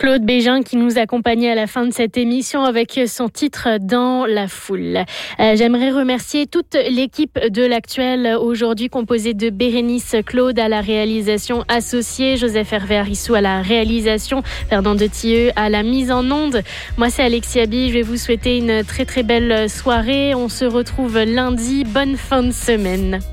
Claude Bégin qui nous accompagnait à la fin de cette émission avec son titre Dans la foule. J'aimerais remercier toute l'équipe de l'Actuel aujourd'hui composée de Bérénice Claude à la réalisation associée, Joseph Hervé Arissou à la réalisation, Fernand de Thieux à la mise en onde. Moi c'est Alexia Bi, je vais vous souhaiter une très très belle soirée. On se retrouve lundi. Bonne fin de semaine.